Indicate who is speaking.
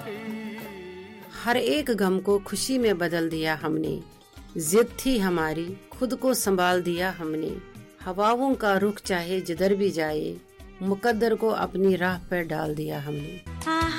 Speaker 1: हर एक गम को खुशी में बदल दिया हमने, जिद थी हमारी खुद को संभाल दिया हमने। हवाओं का रुख चाहे जिधर भी जाए, मुकद्दर को अपनी राह पर डाल दिया हमने।